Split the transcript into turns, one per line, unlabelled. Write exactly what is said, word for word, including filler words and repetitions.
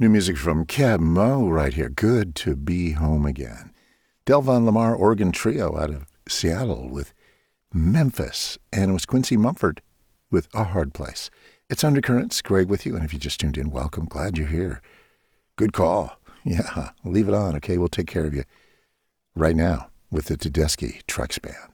New music from Cab Mo right here. Good to be home again. Delvon Lamar Organ Trio out of Seattle with Memphis. And it was Quincy Mumford with A Hard Place. It's Undercurrents. Greg with you. And if you just tuned in, welcome. Glad you're here. Good call. Yeah, leave it on. Okay, we'll take care of you right now with the Tedeschi Trucks Band.